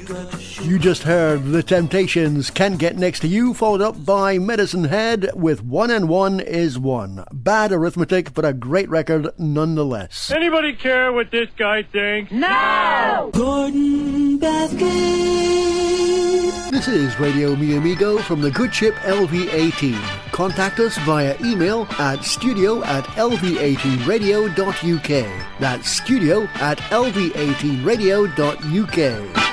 You just heard The Temptations, Can't Get Next to You, followed up by Medicine Head with One and One is One. Bad arithmetic, but a great record nonetheless. Anybody care what this guy thinks? No! Gordon Basket. This is Radio Mi Amigo from the good ship LV-18. Contact us via email at studio@lv18radio.uk. That's studio@lv18radio.uk.